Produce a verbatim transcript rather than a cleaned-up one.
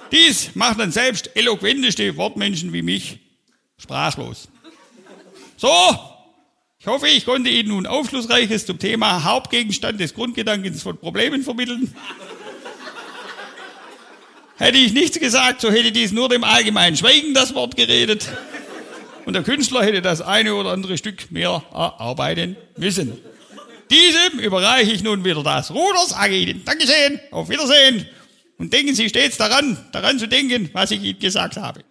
Dies macht dann selbst eloquenteste Wortmenschen wie mich sprachlos. So, ich hoffe, ich konnte Ihnen nun Aufschlussreiches zum Thema Hauptgegenstand des Grundgedankens von Problemen vermitteln. Hätte ich nichts gesagt, so hätte dies nur dem allgemeinen Schweigen das Wort geredet. Und der Künstler hätte das eine oder andere Stück mehr erarbeiten müssen. Diesem überreiche ich nun wieder das Ruder, sage Ihnen Dankeschön, auf Wiedersehen. Und denken Sie stets daran, daran zu denken, was ich Ihnen gesagt habe.